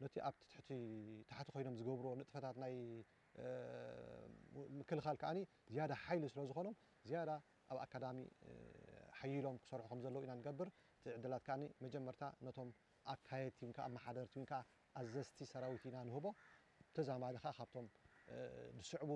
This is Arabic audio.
نتي أب تحت خوينهم زجبرو نتفتات ناي مكل كأني زيادة حيل سلوزخونهم زيادة أو أكاديمي حيلهم كسرعة خمسة لو إن نجبر تعدلات كأني مجمرتا نتهم أكايتين كأم حضرتين كأزستي سراوتين هبو تزعم على خابتهم الصعوبة